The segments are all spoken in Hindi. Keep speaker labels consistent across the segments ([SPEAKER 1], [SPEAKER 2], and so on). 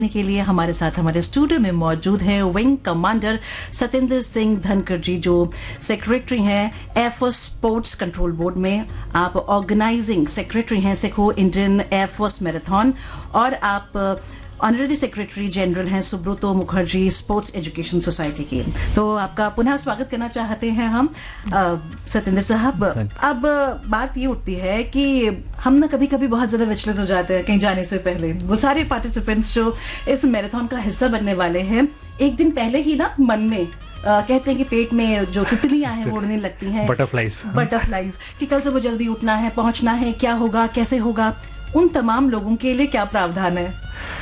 [SPEAKER 1] के लिए हमारे साथ हमारे स्टूडियो में मौजूद है विंग कमांडर सतेंद्र सिंह धनखड़ जी, जो सेक्रेटरी हैं एयरफोर्स स्पोर्ट्स कंट्रोल बोर्ड में। आप ऑर्गेनाइजिंग सेक्रेटरी हैं सिखो इंडियन एयरफोर्स मैराथन, और आप ऑनरेरी सेक्रेटरी जनरल हैं Subroto Mukherjee sports education society की। तो आपका पुनः स्वागत करना चाहते हैं हम सतेंद्र साहब। अब बात ये उठती है कि हम ना कभी कभी बहुत ज़्यादा विचलित हो जाते हैं कहीं जाने से पहले। वो सारे पार्टिसिपेंट्स जो इस मैराथन का हिस्सा बनने वाले हैं, एक दिन पहले ही ना मन में कहते हैं कि पेट में जो तितलियां हैं वो उड़ने लगती हैं, बटरफ्लाइज कि कल सुबह जल्दी उठना है, पहुंचना है, क्या होगा, कैसे होगा। उन तमाम लोगों के लिए क्या प्रावधान है?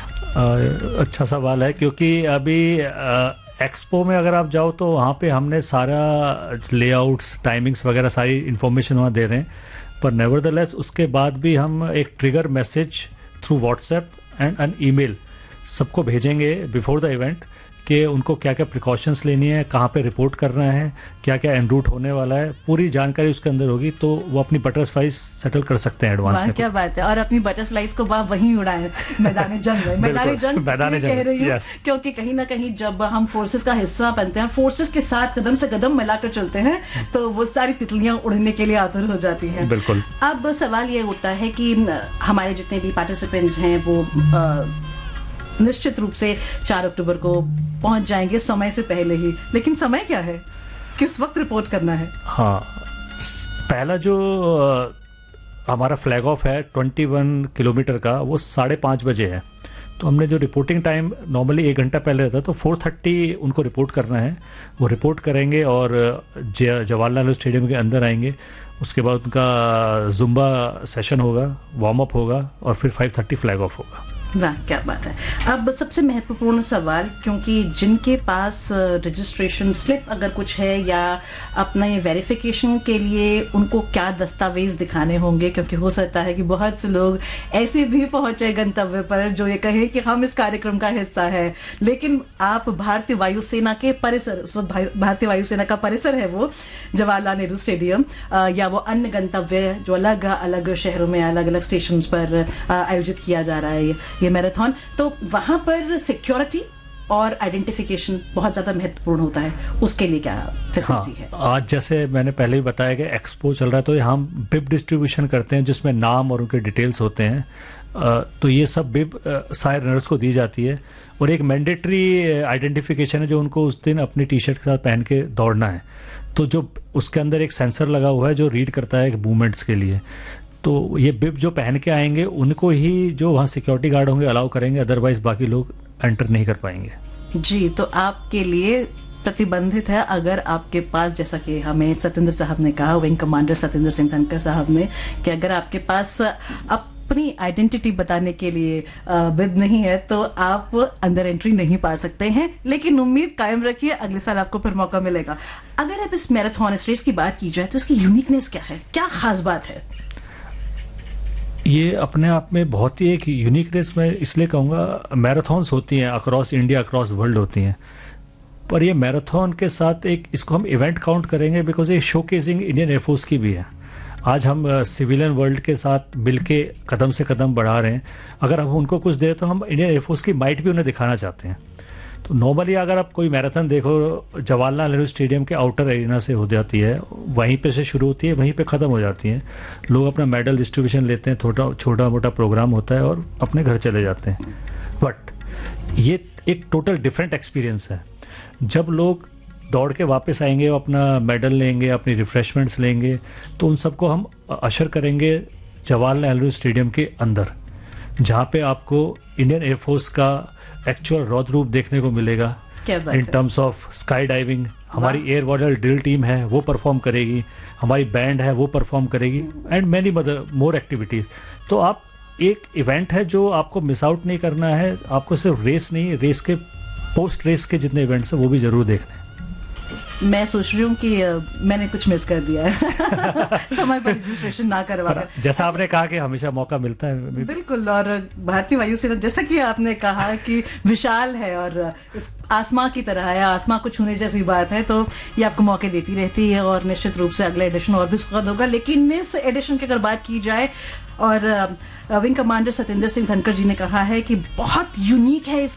[SPEAKER 2] अच्छा सवाल है, क्योंकि अभी एक्सपो में अगर आप जाओ तो वहाँ पे हमने सारा लेआउट्स, टाइमिंग्स वगैरह सारी इन्फॉर्मेशन वहाँ दे रहे हैं, पर नेवरदलेस उसके बाद भी हम एक trigger message through WhatsApp and N email सबको भेजेंगे बिफोर द इवेंट कि उनको क्या क्या प्रिकॉशंस लेनी है, कहाँ पे रिपोर्ट करना है, क्या क्या एन रूट होने वाला है, पूरी जानकारी उसके अंदर होगी, तो वो अपनी बटरफ्लाइज सेटल कर सकते हैं एडवांस में।
[SPEAKER 1] क्या बात है। और अपनी बटरफ्लाइज को वहीं उड़ाएं मैदान जंग में। मैदान जंग कह रही हूँ क्योंकि कहीं ना कहीं जब हम फोर्सेस का हिस्सा बनते हैं, फोर्सेस के साथ कदम से कदम मिलाकर चलते हैं, तो वो सारी तितलियां उड़ने के लिए आतुर हो जाती हैं।
[SPEAKER 2] बिल्कुल।
[SPEAKER 1] अब सवाल ये उठता है कि हमारे जितने भी पार्टिसिपेंट्स हैं वो निश्चित रूप से 4 अक्टूबर को पहुंच जाएंगे समय से पहले ही, लेकिन समय क्या है, किस वक्त रिपोर्ट करना है?
[SPEAKER 2] हाँ, पहला जो हमारा फ्लैग ऑफ है 21 किलोमीटर का, वो 5:30 बजे है। तो हमने जो रिपोर्टिंग टाइम नॉर्मली 1 घंटा पहले रहता है, तो 4:30 उनको रिपोर्ट करना है। वो रिपोर्ट करेंगे और जवाहरलाल नेहरू स्टेडियम के अंदर आएंगे। उसके बाद उनका जुम्बा सेशन होगा, वार्म अप होगा, और फिर 5:30 फ्लैग ऑफ होगा।
[SPEAKER 1] वाह, क्या बात है। अब सबसे महत्वपूर्ण सवाल, क्योंकि जिनके पास रजिस्ट्रेशन स्लिप अगर कुछ है या अपने वेरिफिकेशन के लिए उनको क्या दस्तावेज दिखाने होंगे, क्योंकि हो सकता है कि बहुत से लोग ऐसे भी पहुंचे गंतव्य पर जो ये कहें कि हम इस कार्यक्रम का हिस्सा है, लेकिन आप भारतीय वायुसेना के परिसर, उस वक्त भारतीय वायुसेना का परिसर है वो जवाहरलाल नेहरू स्टेडियम, या वो अन्य गंतव्य जो अलग अलग शहरों में अलग अलग स्टेशन पर आयोजित किया जा रहा है ये मैराथन, तो वहां पर सिक्योरिटी और आइडेंटिफिकेशन बहुत ज़्यादा महत्वपूर्ण होता है। उसके लिए क्या फैसिलिटी है?
[SPEAKER 2] आज जैसे मैंने पहले ही बताया कि एक्सपो चल रहा है, तो हम बिब डिस्ट्रीब्यूशन करते हैं जिसमें नाम और उनके डिटेल्स होते हैं। तो ये सब बिब सारे रनर्स को दी जाती है, और एक मैंडेटरी आइडेंटिफिकेशन है जो उनको उस दिन अपनी टी शर्ट के साथ पहन के दौड़ना है। तो जो उसके अंदर एक सेंसर लगा हुआ है जो रीड करता है मूवमेंट्स के लिए। तो ये बिब जो पहन के आएंगे उनको ही जो वहाँ सिक्योरिटी गार्ड होंगे अलाउ करेंगे, अदरवाइज बाकी लोग एंटर नहीं कर पाएंगे। जी,
[SPEAKER 1] तो आपके लिए प्रतिबंधित है अगर आपके पास, जैसा कि हमें सतेंद्र साहब ने कहा, विंग कमांडर सतेंद्र सिंह धनखड़ साहब ने, कि अगर आपके पास अपनी आइडेंटिटी बताने के लिए बिब नहीं है तो आप अंदर एंट्री नहीं पा सकते हैं। लेकिन उम्मीद कायम रखिए, अगले साल आपको फिर मौका मिलेगा। अगर अब इस मैराथन, इस रेस की बात की जाए तो इसकी यूनिकनेस क्या है, क्या खास बात है?
[SPEAKER 2] ये अपने आप में बहुत ही एक यूनिक रेस, मैं इसलिए कहूँगा। मैराथन्स होती हैं अक्रॉस इंडिया, अक्रॉस वर्ल्ड होती हैं, पर ये मैराथन के साथ एक इसको हम इवेंट काउंट करेंगे बिकॉज ये शोकेसिंग इंडियन एयरफोर्स की भी है। आज हम सिविलियन वर्ल्ड के साथ मिलके कदम से कदम बढ़ा रहे हैं। अगर हम उनको कुछ दें तो हम इंडियन एयरफोर्स की माइट भी उन्हें दिखाना चाहते हैं। तो नॉर्मली अगर आप कोई मैराथन देखो, जवाहरलाल नेहरू स्टेडियम के आउटर एरिना से हो जाती है, वहीं पे से शुरू होती है, वहीं पे ख़त्म हो जाती है। लोग अपना मेडल डिस्ट्रीब्यूशन लेते हैं, छोटा मोटा प्रोग्राम होता है और अपने घर चले जाते हैं। बट ये एक टोटल डिफरेंट एक्सपीरियंस है। जब लोग दौड़ के वापस आएंगे, अपना मेडल लेंगे, अपनी रिफ्रेशमेंट्स लेंगे, तो उन सबको हम अशर करेंगे जवाहरलाल नेहरू स्टेडियम के अंदर, जहाँ पे आपको इंडियन एयरफोर्स का एक्चुअल रौद्र रूप देखने को मिलेगा। In terms of sky diving, हमारी एयर वॉरियर ड्रिल टीम है वो परफॉर्म करेगी, हमारी बैंड है वो परफॉर्म करेगी, एंड मैनी मोर एक्टिविटीज। तो आप एक इवेंट है जो आपको मिस आउट नहीं करना है। आपको सिर्फ रेस नहीं, रेस के पोस्ट रेस के जितने इवेंट्स हैं वो भी जरूर देखने हैं।
[SPEAKER 1] मैं सोच रही हूँ कि मैंने कुछ मिस कर दिया है समय पर रजिस्ट्रेशन ना करवाकर।
[SPEAKER 2] जैसा आपने कहा कि हमेशा मौका मिलता है।
[SPEAKER 1] बिल्कुल, और भारतीय वायुसेना जैसा कि आपने कहा कि विशाल है और इस आसमां की तरह है, आसमां को छूने जैसी बात है, तो ये आपको मौके देती रहती है और निश्चित रूप से अगला एडिशन और भी सुखद होगा। लेकिन इस एडिशन की अगर बात की जाए और विंग कमांडर सतेंद्र सिंह धनखड़ जी ने कहा है कि बहुत यूनिक है